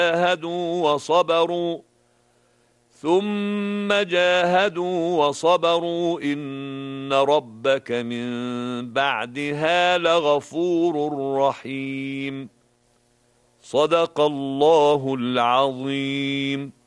جاهدوا وصبروا إن ربك من بعدها لغفور رحيم. صدق الله العظيم.